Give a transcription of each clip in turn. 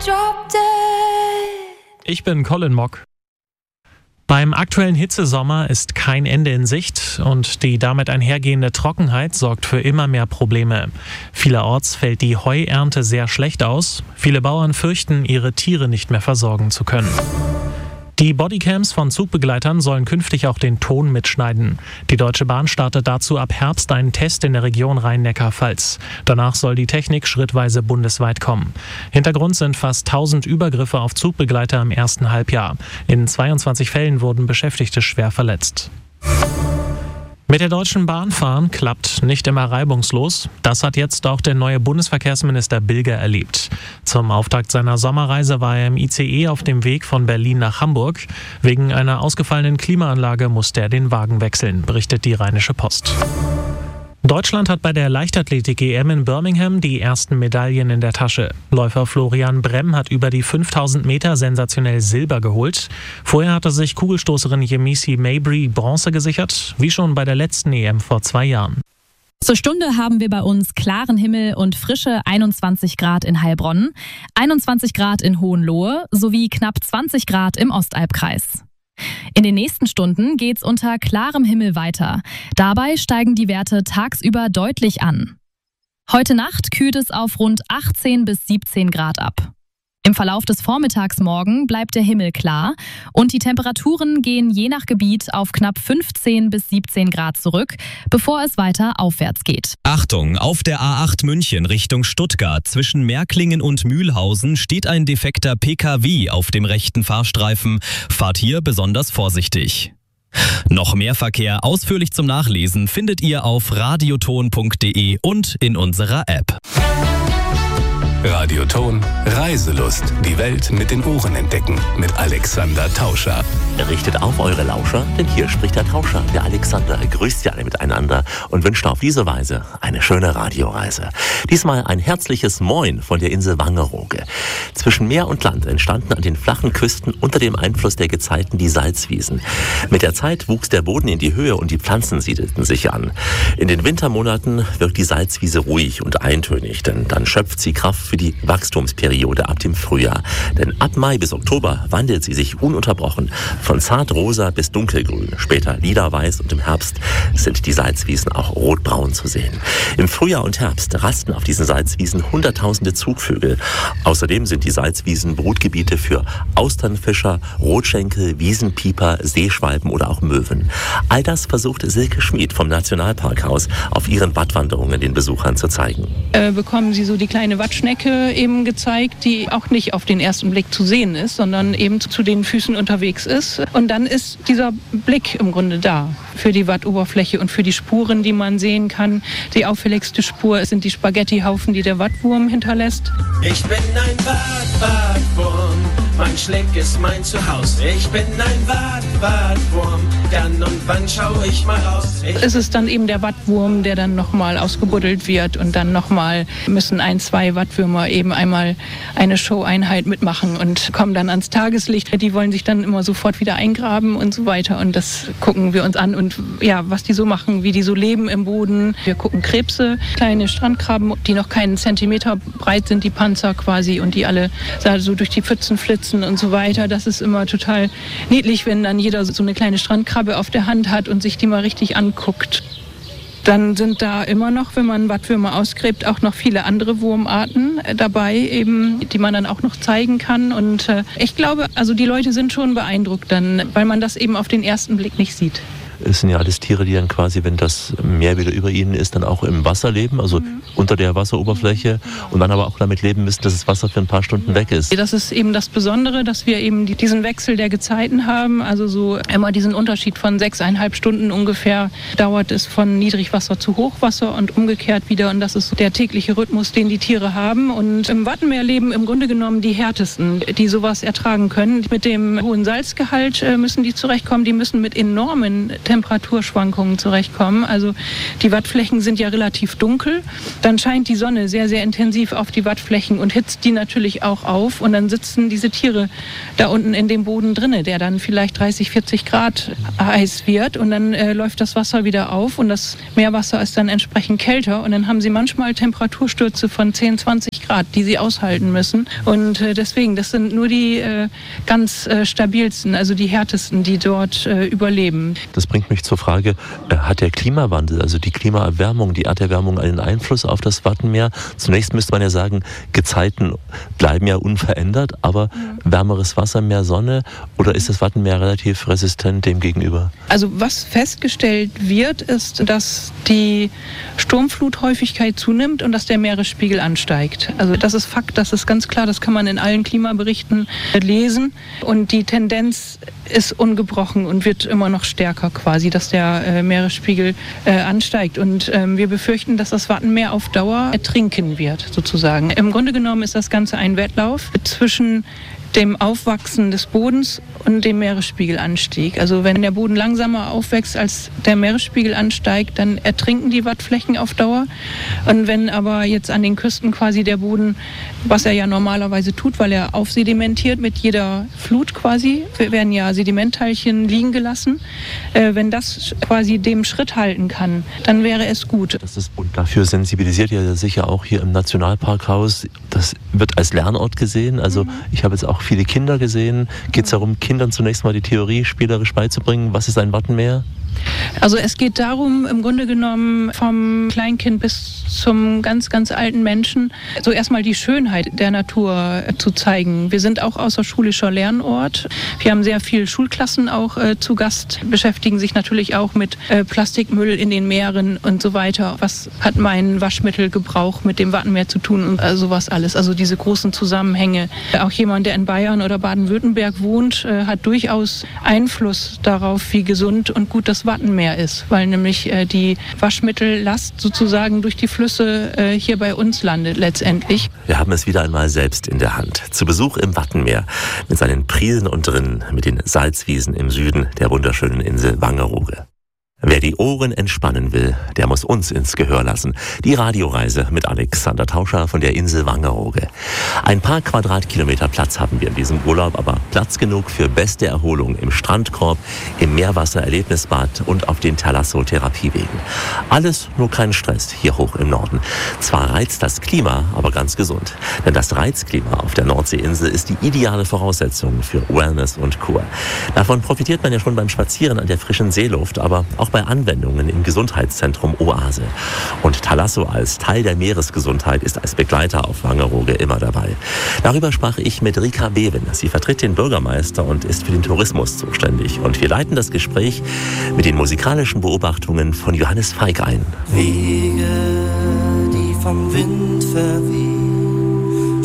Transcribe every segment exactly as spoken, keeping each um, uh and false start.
Ich bin Colin Mock. Beim aktuellen Hitzesommer ist kein Ende in Sicht und die damit einhergehende Trockenheit sorgt für immer mehr Probleme. Vielerorts fällt die Heuernte sehr schlecht aus. Viele Bauern fürchten, ihre Tiere nicht mehr versorgen zu können. Die Bodycams von Zugbegleitern sollen künftig auch den Ton mitschneiden. Die Deutsche Bahn startet dazu ab Herbst einen Test in der Region Rhein-Neckar-Pfalz. Danach soll die Technik schrittweise bundesweit kommen. Hintergrund sind fast tausend Übergriffe auf Zugbegleiter im ersten Halbjahr. In zweiundzwanzig Fällen wurden Beschäftigte schwer verletzt. Mit der Deutschen Bahn fahren klappt nicht immer reibungslos. Das hat jetzt auch der neue Bundesverkehrsminister Bilger erlebt. Zum Auftakt seiner Sommerreise war er im I C E auf dem Weg von Berlin nach Hamburg. Wegen einer ausgefallenen Klimaanlage musste er den Wagen wechseln, berichtet die Rheinische Post. Deutschland hat bei der Leichtathletik-E M in Birmingham die ersten Medaillen in der Tasche. Läufer Florian Bremm hat über die fünftausend Meter sensationell Silber geholt. Vorher hatte sich Kugelstoßerin Yemisi Mabry Bronze gesichert, wie schon bei der letzten E M vor zwei Jahren. Zur Stunde haben wir bei uns klaren Himmel und frische einundzwanzig Grad in Heilbronn, einundzwanzig Grad in Hohenlohe sowie knapp zwanzig Grad im Ostalbkreis. In den nächsten Stunden geht's unter klarem Himmel weiter. Dabei steigen die Werte tagsüber deutlich an. Heute Nacht kühlt es auf rund achtzehn bis siebzehn Grad ab. Im Verlauf des Vormittags morgen bleibt der Himmel klar und die Temperaturen gehen je nach Gebiet auf knapp fünfzehn bis siebzehn Grad zurück, bevor es weiter aufwärts geht. Achtung, auf der A acht München Richtung Stuttgart zwischen Märklingen und Mühlhausen steht ein defekter P K W auf dem rechten Fahrstreifen. Fahrt hier besonders vorsichtig. Noch mehr Verkehr ausführlich zum Nachlesen findet ihr auf radioton punkt de und in unserer App. Radioton Reiselust. Die Welt mit den Ohren entdecken. Mit Alexander Tauscher. Richtet auf eure Lauscher, denn hier spricht der Tauscher. Der Alexander grüßt ja alle miteinander und wünscht auf diese Weise eine schöne Radioreise. Diesmal ein herzliches Moin von der Insel Wangerooge. Zwischen Meer und Land entstanden an den flachen Küsten unter dem Einfluss der Gezeiten die Salzwiesen. Mit der Zeit wuchs der Boden in die Höhe und die Pflanzen siedelten sich an. In den Wintermonaten wirkt die Salzwiese ruhig und eintönig, denn dann schöpft sie Kraft für die Wachstumsperiode ab dem Frühjahr. Denn ab Mai bis Oktober wandelt sie sich ununterbrochen von zartrosa bis dunkelgrün, später lilaweiß und im Herbst sind die Salzwiesen auch rotbraun zu sehen. Im Frühjahr und Herbst rasten auf diesen Salzwiesen hunderttausende Zugvögel. Außerdem sind die Salzwiesen Brutgebiete für Austernfischer, Rotschenkel, Wiesenpieper, Seeschwalben oder auch Möwen. All das versucht Silke Schmid vom Nationalparkhaus auf ihren Wattwanderungen den Besuchern zu zeigen. Äh, bekommen Sie so die kleine Wattschnecke eben gezeigt, die auch nicht auf den ersten Blick zu sehen ist, sondern eben zu den Füßen unterwegs ist. Und dann ist dieser Blick im Grunde da für die Wattoberfläche und für die Spuren, die man sehen kann. Die auffälligste Spur sind die Spaghettihaufen, die der Wattwurm hinterlässt. Ich bin ein Watt, Wattwurm, mein Schlick ist mein Zuhause. Ich bin ein Watt, Wattwurm, dann und wann schaue ich mal raus. Ich es ist dann eben der Wattwurm, der dann nochmal ausgebuddelt wird und dann nochmal müssen ein, zwei Wattwürmer eben einmal eine Showeinheit mitmachen und kommen dann ans Tageslicht. Die wollen sich dann immer sofort wieder eingraben und so weiter und das gucken wir uns an und ja, was die so machen, wie die so leben im Boden. Wir gucken Krebse, kleine Strandkrabben, die noch keinen Zentimeter breit sind, die Panzer quasi und die alle so durch die Pfützen flitzen und so weiter. Das ist immer total niedlich, wenn dann jeder so eine kleine Strandkrabbe auf der Hand hat und sich die mal richtig anguckt. Dann sind da immer noch, wenn man Wattwürmer ausgräbt, auch noch viele andere Wurmarten dabei, eben, die man dann auch noch zeigen kann. Und äh, ich glaube, also die Leute sind schon beeindruckt, dann, weil man das eben auf den ersten Blick nicht sieht. Es sind ja alles Tiere, die dann quasi, wenn das Meer wieder über ihnen ist, dann auch im Wasser leben, also mhm. unter der Wasseroberfläche und dann aber auch damit leben müssen, dass das Wasser für ein paar Stunden weg ist. Das ist eben das Besondere, dass wir eben diesen Wechsel der Gezeiten haben, also so immer diesen Unterschied von sechseinhalb Stunden ungefähr dauert es von Niedrigwasser zu Hochwasser und umgekehrt wieder und das ist der tägliche Rhythmus, den die Tiere haben und im Wattenmeer leben im Grunde genommen die härtesten, die sowas ertragen können. Mit dem hohen Salzgehalt müssen die zurechtkommen, die müssen mit enormen Temperaturschwankungen zurechtkommen. Also die Wattflächen sind ja relativ dunkel. Dann scheint die Sonne sehr, sehr intensiv auf die Wattflächen und hitzt die natürlich auch auf. Und dann sitzen diese Tiere da unten in dem Boden drinne, der dann vielleicht dreißig, vierzig Grad heiß wird. Und dann äh, läuft das Wasser wieder auf und das Meerwasser ist dann entsprechend kälter. Und dann haben sie manchmal Temperaturstürze von zehn, zwanzig Grad, die sie aushalten müssen. Und äh, deswegen, das sind nur die äh, ganz äh, stabilsten, also die härtesten, die dort äh, überleben. Das bringt mich zur Frage, äh, hat der Klimawandel, also die Klimaerwärmung, die Erderwärmung einen Einfluss auf das Wattenmeer? Zunächst müsste man ja sagen, Gezeiten bleiben ja unverändert, aber mhm. wärmeres Wasser, mehr Sonne, oder ist das Wattenmeer relativ resistent dem gegenüber? Also was festgestellt wird, ist, dass die Sturmfluthäufigkeit zunimmt und dass der Meeresspiegel ansteigt. Also das ist Fakt, das ist ganz klar, das kann man in allen Klimaberichten lesen. Und die Tendenz ist ungebrochen und wird immer noch stärker quasi, dass der äh, Meeresspiegel äh, ansteigt. Und ähm, wir befürchten, dass das Wattenmeer auf Dauer ertrinken wird, sozusagen. Im Grunde genommen ist das Ganze ein Wettlauf zwischen dem Aufwachsen des Bodens und dem Meeresspiegelanstieg. Also wenn der Boden langsamer aufwächst, als der Meeresspiegel ansteigt, dann ertrinken die Wattflächen auf Dauer. Und wenn aber jetzt an den Küsten quasi der Boden, was er ja normalerweise tut, weil er aufsedimentiert mit jeder Flut quasi, werden ja Sedimentteilchen liegen gelassen, äh, wenn das quasi dem Schritt halten kann, dann wäre es gut. Das ist, und dafür sensibilisiert ihr sicher auch hier im Nationalparkhaus. Das wird als Lernort gesehen. Also mhm. ich habe jetzt auch viele Kinder gesehen. Geht es darum, Kindern zunächst mal die Theorie spielerisch beizubringen? Was ist ein Wattenmeer? Also es geht darum, im Grunde genommen vom Kleinkind bis zum ganz, ganz alten Menschen, so erstmal die Schönheit der Natur äh, zu zeigen. Wir sind auch außerschulischer Lernort. Wir haben sehr viele Schulklassen auch äh, zu Gast, beschäftigen sich natürlich auch mit äh, Plastikmüll in den Meeren und so weiter. Was hat mein Waschmittelgebrauch mit dem Wattenmeer zu tun und äh, sowas alles. Also diese großen Zusammenhänge. Auch jemand, der in Bayern oder Baden-Württemberg wohnt, äh, hat durchaus Einfluss darauf, wie gesund und gut das Wattenmeer ist, weil nämlich äh, die Waschmittellast sozusagen durch die Flüsse äh, hier bei uns landet letztendlich. Wir haben es wieder einmal selbst in der Hand. Zu Besuch im Wattenmeer mit seinen Prielen und Rinnen, mit den Salzwiesen im Süden der wunderschönen Insel Wangerooge. Wer die Ohren entspannen will, der muss uns ins Gehör lassen. Die Radioreise mit Alexander Tauscher von der Insel Wangerooge. Ein paar Quadratkilometer Platz haben wir in diesem Urlaub, aber Platz genug für beste Erholung im Strandkorb, im Meerwasser-Erlebnisbad und auf den Thalasso-Therapiewegen. Alles nur kein Stress hier hoch im Norden. Zwar reizt das Klima, aber ganz gesund. Denn das Reizklima auf der Nordseeinsel ist die ideale Voraussetzung für Wellness und Kur. Davon profitiert man ja schon beim Spazieren an der frischen Seeluft, aber auch bei Anwendungen im Gesundheitszentrum Oase. Und Thalasso als Teil der Meeresgesundheit ist als Begleiter auf Wangerooge immer dabei. Darüber sprach ich mit Rika Beven. Sie vertritt den Bürgermeister und ist für den Tourismus zuständig. Und wir leiten das Gespräch mit den musikalischen Beobachtungen von Johannes Feig ein. Wege, die vom Wind verwehen,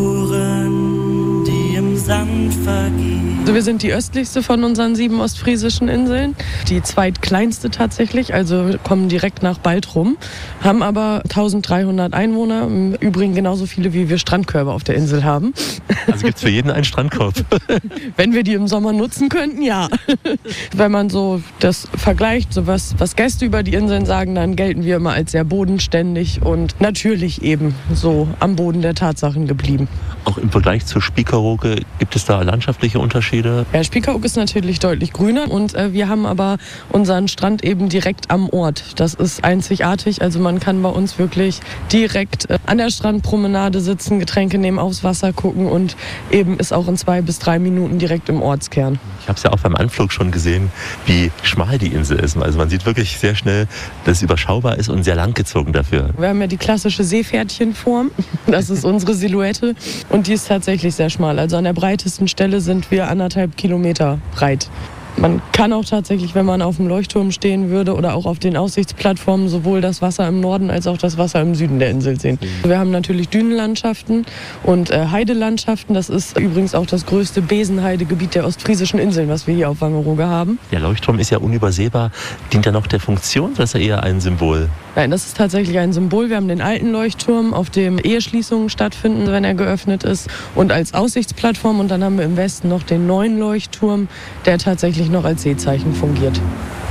Spuren, die im Sand vergehen. Also wir sind die östlichste von unseren sieben ostfriesischen Inseln, die zweitkleinste tatsächlich, also kommen direkt nach Baltrum, haben aber eintausenddreihundert Einwohner, im Übrigen genauso viele wie wir Strandkörbe auf der Insel haben. Also gibt es für jeden einen Strandkorb? Wenn wir die im Sommer nutzen könnten, ja. Wenn man so das vergleicht, so was, was Gäste über die Inseln sagen, dann gelten wir immer als sehr bodenständig und natürlich eben so am Boden der Tatsachen geblieben. Auch im Vergleich zur Spiekeroog gibt es da landschaftliche Unterschiede? Ja, Spiekeroog ist natürlich deutlich grüner und äh, wir haben aber unseren Strand eben direkt am Ort. Das ist einzigartig, also man kann bei uns wirklich direkt äh, an der Strandpromenade sitzen, Getränke nehmen, aufs Wasser gucken und eben ist auch in zwei bis drei Minuten direkt im Ortskern. Ich habe es ja auch beim Anflug schon gesehen, wie schmal die Insel ist. Also man sieht wirklich sehr schnell, dass es überschaubar ist und sehr langgezogen dafür. Wir haben ja die klassische Seepferdchenform, das ist unsere Silhouette und die ist tatsächlich sehr schmal. Also an der breitesten Stelle sind wir anderthalb Kilometer breit. Man kann auch tatsächlich, wenn man auf dem Leuchtturm stehen würde oder auch auf den Aussichtsplattformen, sowohl das Wasser im Norden als auch das Wasser im Süden der Insel sehen. Wir haben natürlich Dünenlandschaften und äh, Heidelandschaften. Das ist übrigens auch das größte Besenheidegebiet der ostfriesischen Inseln, was wir hier auf Wangerooge haben. Der Leuchtturm ist ja unübersehbar. Dient er noch der Funktion oder ist er eher ein Symbol? Nein, das ist tatsächlich ein Symbol. Wir haben den alten Leuchtturm, auf dem Eheschließungen stattfinden, wenn er geöffnet ist, und als Aussichtsplattform. Und dann haben wir im Westen noch den neuen Leuchtturm, der tatsächlich noch als Seezeichen fungiert.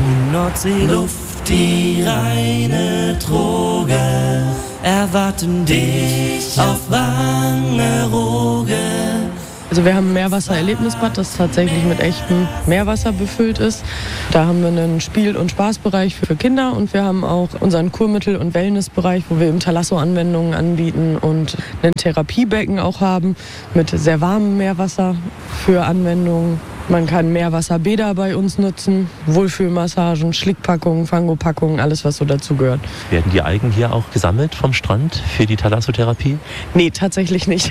Nordseeluft, die reine Droge, erwarten dich auf Wangerooge. Also wir haben ein Meerwassererlebnisbad, das tatsächlich mit echtem Meerwasser befüllt ist. Da haben wir einen Spiel- und Spaßbereich für Kinder und wir haben auch unseren Kurmittel- und Wellnessbereich, wo wir eben Thalasso-Anwendungen anbieten und ein Therapiebecken auch haben mit sehr warmem Meerwasser für Anwendungen. Man kann Meerwasserbäder bei uns nutzen, Wohlfühlmassagen, Schlickpackungen, Fangopackungen, alles was so dazu gehört. Werden die Algen hier auch gesammelt vom Strand für die Thalassotherapie? Nee, tatsächlich nicht.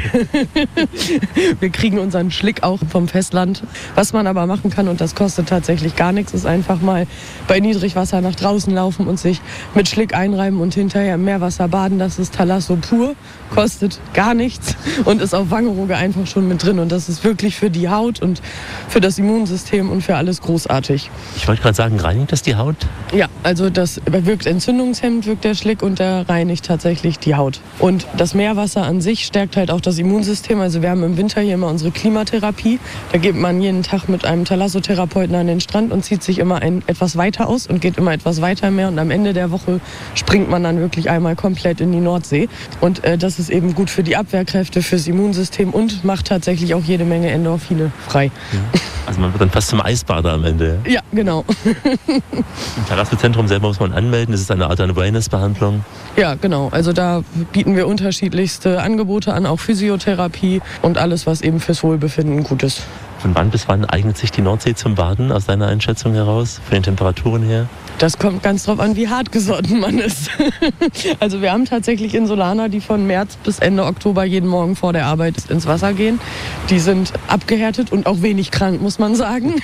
Wir kriegen unseren Schlick auch vom Festland. Was man aber machen kann, und das kostet tatsächlich gar nichts, ist einfach mal bei Niedrigwasser nach draußen laufen und sich mit Schlick einreiben und hinterher im Meerwasser baden. Das ist Thalasso pur, kostet gar nichts und ist auf Wangerooge einfach schon mit drin. Und das ist wirklich für die Haut und für das Immunsystem und für alles großartig. Ich wollte gerade sagen, reinigt das die Haut? Ja, also das wirkt entzündungshemmend, wirkt der Schlick und der reinigt tatsächlich die Haut. Und das Meerwasser an sich stärkt halt auch das Immunsystem. Also wir haben im Winter hier immer unsere Klimatherapie. Da geht man jeden Tag mit einem Thalassotherapeuten an den Strand und zieht sich immer ein, etwas weiter aus und geht immer etwas weiter im Meer. Und am Ende der Woche springt man dann wirklich einmal komplett in die Nordsee. Und äh, das ist eben gut für die Abwehrkräfte, fürs Immunsystem und macht tatsächlich auch jede Menge Endorphine frei. Ja. Also man wird dann fast zum Eisbader am Ende. Ja, genau. Im Thalasso-Zentrum selber muss man anmelden. Das ist eine Art eine Wellness-Behandlung. Ja, genau. Also da bieten wir unterschiedlichste Angebote an, auch Physiotherapie und alles, was eben fürs Wohlbefinden gut ist. Von wann bis wann eignet sich die Nordsee zum Baden aus deiner Einschätzung heraus, von den Temperaturen her? Das kommt ganz drauf an, wie hartgesotten man ist. Also wir haben tatsächlich Insulaner, die von März bis Ende Oktober jeden Morgen vor der Arbeit ins Wasser gehen. Die sind abgehärtet und auch wenig krank, muss man sagen,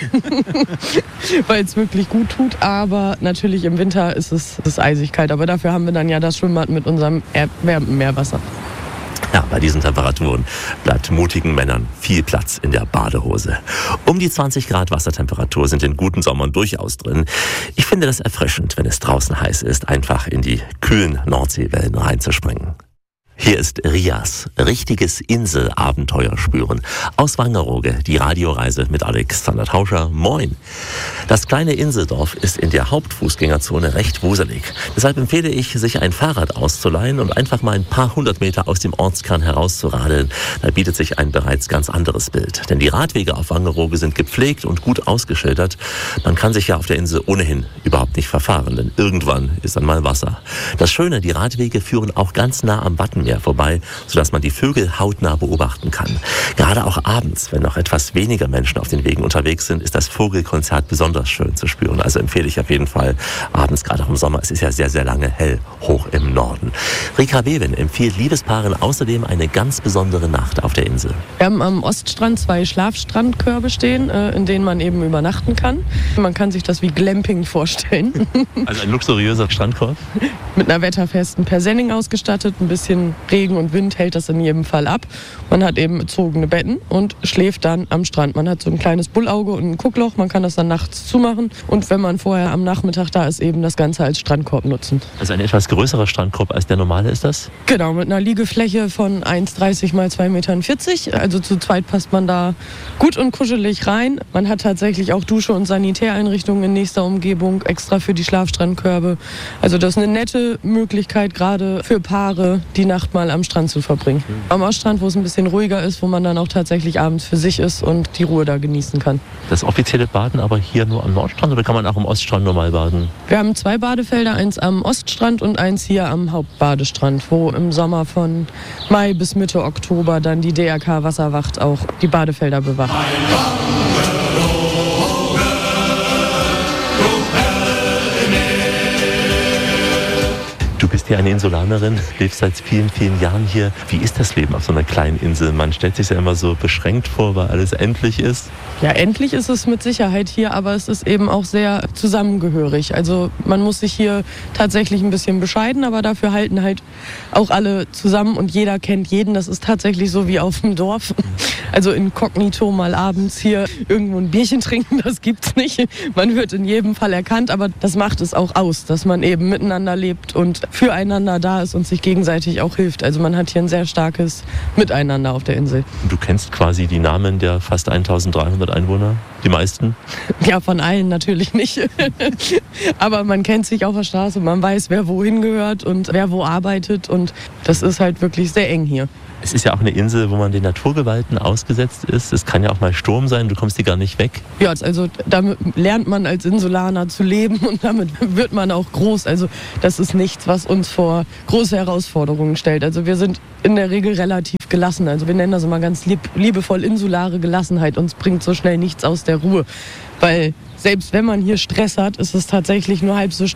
weil es wirklich gut tut. Aber natürlich im Winter ist es, es ist eisig kalt. Aber dafür haben wir dann ja das Schwimmbad mit unserem erwärmten Meerwasser. Ja, bei diesen Temperaturen bleibt mutigen Männern viel Platz in der Badehose. Um die zwanzig Grad Wassertemperatur sind in guten Sommern durchaus drin. Ich finde das erfrischend, wenn es draußen heiß ist, einfach in die kühlen Nordseewellen reinzuspringen. Hier ist Rias, richtiges Inselabenteuer spüren. Aus Wangerooge, die Radioreise mit Alexander Tauscher. Moin! Das kleine Inseldorf ist in der Hauptfußgängerzone recht wuselig. Deshalb empfehle ich, sich ein Fahrrad auszuleihen und einfach mal ein paar hundert Meter aus dem Ortskern herauszuradeln. Da bietet sich ein bereits ganz anderes Bild. Denn die Radwege auf Wangerooge sind gepflegt und gut ausgeschildert. Man kann sich ja auf der Insel ohnehin überhaupt nicht verfahren, denn irgendwann ist dann mal Wasser. Das Schöne, die Radwege führen auch ganz nah am Wattenmeer vorbei, sodass man die Vögel hautnah beobachten kann. Gerade auch abends, wenn noch etwas weniger Menschen auf den Wegen unterwegs sind, ist das Vogelkonzert besonders schön zu spüren. Also empfehle ich auf jeden Fall abends, gerade auch im Sommer. Es ist ja sehr, sehr lange hell hoch im Norden. Rika Wewin empfiehlt Liebespaaren außerdem eine ganz besondere Nacht auf der Insel. Wir haben am Oststrand zwei Schlafstrandkörbe stehen, in denen man eben übernachten kann. Man kann sich das wie Glamping vorstellen. Also ein luxuriöser Strandkorb? Mit einer wetterfesten Persenning ausgestattet, ein bisschen Regen und Wind hält das in jedem Fall ab. Man hat eben bezogene Betten und schläft dann am Strand. Man hat so ein kleines Bullauge und ein Guckloch, man kann das dann nachts zumachen und wenn man vorher am Nachmittag da ist, eben das Ganze als Strandkorb nutzen. Also ein etwas größerer Strandkorb als der normale ist das? Genau, mit einer Liegefläche von eins Komma dreißig mal zwei Meter vierzig. Also zu zweit passt man da gut und kuschelig rein. Man hat tatsächlich auch Dusche und Sanitäreinrichtungen in nächster Umgebung, extra für die Schlafstrandkörbe. Also das ist eine nette Möglichkeit, gerade für Paare, die Nacht mal am Strand zu verbringen. Am Oststrand, wo es ein bisschen ruhiger ist, wo man dann auch tatsächlich abends für sich ist und die Ruhe da genießen kann. Das offizielle Baden aber hier nur am Nordstrand oder kann man auch am Oststrand normal baden? Wir haben zwei Badefelder, eins am Oststrand und eins hier am Hauptbadestrand, wo im Sommer von Mai bis Mitte Oktober dann die D R K Wasserwacht auch die Badefelder bewacht. Du bist hier eine Insulanerin, lebst seit vielen, vielen Jahren hier. Wie ist das Leben auf so einer kleinen Insel? Man stellt sich ja immer so beschränkt vor, weil alles endlich ist. Ja, endlich ist es mit Sicherheit hier, aber es ist eben auch sehr zusammengehörig. Also man muss sich hier tatsächlich ein bisschen bescheiden, aber dafür halten halt auch alle zusammen und jeder kennt jeden. Das ist tatsächlich so wie auf dem Dorf. Also inkognito mal abends hier irgendwo ein Bierchen trinken, das gibt's nicht. Man wird in jedem Fall erkannt, aber das macht es auch aus, dass man eben miteinander lebt und füreinander da ist und sich gegenseitig auch hilft. Also man hat hier ein sehr starkes Miteinander auf der Insel. Du kennst quasi die Namen der fast eintausenddreihundert Einwohner? Die meisten? Ja, von allen natürlich nicht. Aber man kennt sich auf der Straße, man weiß, wer wohin gehört und wer wo arbeitet. Und das ist halt wirklich sehr eng hier. Es ist ja auch eine Insel, wo man den Naturgewalten ausgesetzt ist. Es kann ja auch mal Sturm sein, du kommst hier gar nicht weg. Ja, also damit lernt man als Insulaner zu leben und damit wird man auch groß. Also das ist nichts, was uns vor große Herausforderungen stellt. Also wir sind in der Regel relativ gelassen. Also wir nennen das immer ganz lieb, liebevoll insulare Gelassenheit. Uns bringt so schnell nichts aus der Ruhe. Weil selbst wenn man hier Stress hat, ist es tatsächlich nur halb so